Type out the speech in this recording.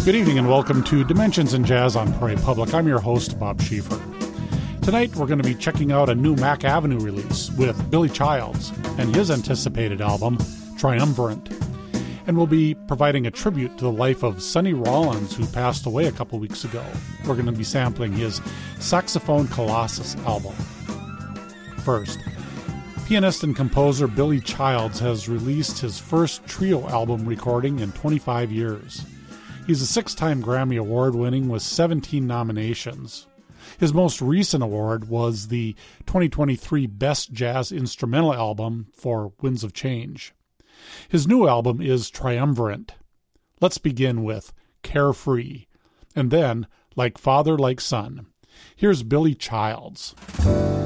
Good evening and welcome to Dimensions in Jazz on Prairie Public. I'm your host, Bob Schieffer. Tonight we're going to be checking out a new Mack Avenue release with Billy Childs and his anticipated album, Triumvirate. And we'll be providing a tribute to the life of Sonny Rollins, who passed away a couple weeks ago. We're going to be sampling his Saxophone Colossus album. First, pianist and composer Billy Childs has released his first trio album recording in 25 years. He's a six-time Grammy Award winning with 17 nominations. His most recent award was the 2023 Best Jazz Instrumental Album for Winds of Change. His new album is Triumvirate. Let's begin with Carefree, and then Like Father, Like Son. Here's Billy Childs.